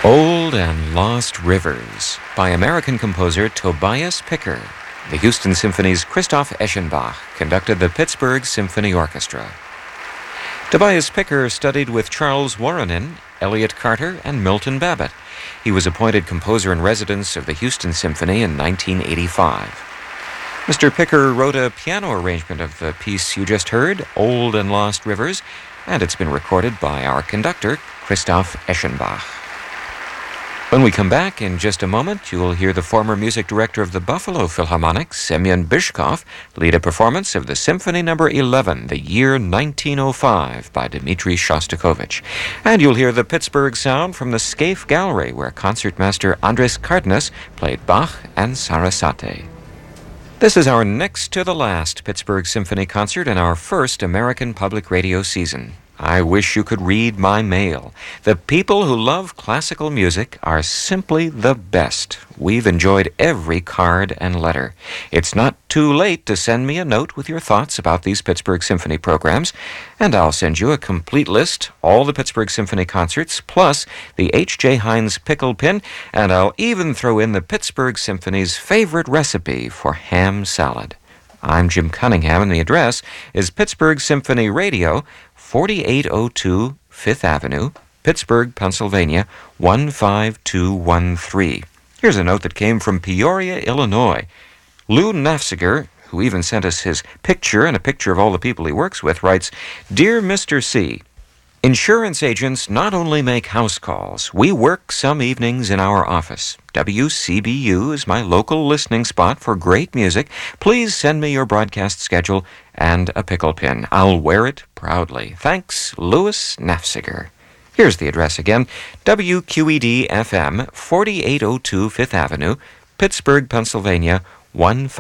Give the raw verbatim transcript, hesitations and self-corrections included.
Old and Lost Rivers by American composer Tobias Picker. The Houston Symphony's Christoph Eschenbach conducted the Pittsburgh Symphony Orchestra. Tobias Picker studied with Charles Woronin, Elliott Carter, and Milton Babbitt. He was appointed composer-in-residence of the Houston Symphony in nineteen eighty-five. Mister Picker wrote a piano arrangement of the piece you just heard, Old and Lost Rivers, and it's been recorded by our conductor, Christoph Eschenbach. When we come back in just a moment, you will hear the former music director of the Buffalo Philharmonic, Semyon Bychkov, lead a performance of the Symphony Number eleven, the year nineteen oh five, by Dmitri Shostakovich. And you'll hear the Pittsburgh sound from the Scaife Gallery, where concertmaster Andres Cardenas played Bach and Sarasate. This is our next to the last Pittsburgh Symphony concert in our first American Public Radio season. I wish you could read my mail. The people who love classical music are simply the best. We've enjoyed every card and letter. It's not too late to send me a note with your thoughts about these Pittsburgh Symphony programs, and I'll send you a complete list, all the Pittsburgh Symphony concerts, plus the H J. Heinz pickle pin, and I'll even throw in the Pittsburgh Symphony's favorite recipe for ham salad. I'm Jim Cunningham, and the address is Pittsburgh Symphony Radio, forty-eight oh two Fifth Avenue, Pittsburgh, Pennsylvania, one five two one three. Here's a note that came from Peoria, Illinois. Lou Nafziger, who even sent us his picture and a picture of all the people he works with, writes, "Dear Mister C, insurance agents not only make house calls, we work some evenings in our office. W C B U is my local listening spot for great music. Please send me your broadcast schedule and a pickle pin. I'll wear it proudly. Thanks, Louis Nafziger." Here's the address again, W Q E D F M, forty-eight oh two Fifth Avenue, Pittsburgh, Pennsylvania, one five